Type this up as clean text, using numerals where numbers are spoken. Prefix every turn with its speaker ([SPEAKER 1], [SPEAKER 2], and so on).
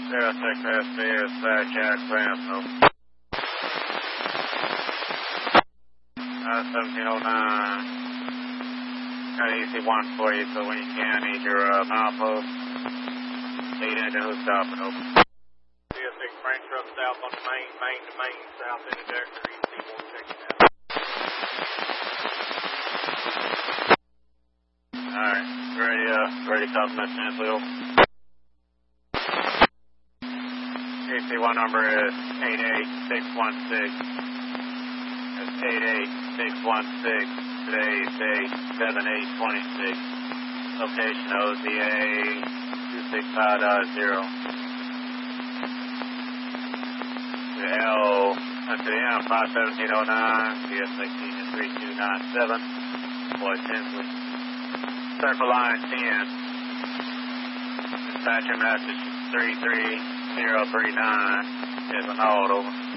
[SPEAKER 1] 06SB is Jack Sanso. 1709. Got an EC1 for you, so when you can, need your milepost. Lead engine, who's stopping, over. CS6 frame truck south on the main to main, south into Dexter, EC1 checking out. Alright, ready to talk Mr. Hensley, over. EC1 number is 88616. That's 88616. Today's day 7/8/26. Location OZA 265.0. To the M 51709, CS16 is 3297. Boyd Tinsley. Circle line 10. Dispatcher message 33039 is an hold, over.